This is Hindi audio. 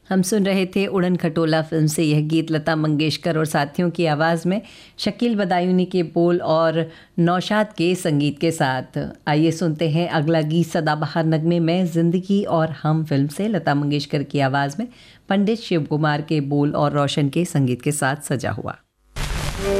हम सुन रहे थे उड़न खटोला फिल्म से यह गीत लता मंगेशकर और साथियों की आवाज़ में, शकील बदायूनी के बोल और नौशाद के संगीत के साथ। आइए सुनते हैं अगला गीत सदाबहार नगमे में ज़िंदगी और हम फिल्म से लता मंगेशकर की आवाज़ में पंडित शिव कुमार के बोल और रोशन के संगीत के साथ सजा हुआ।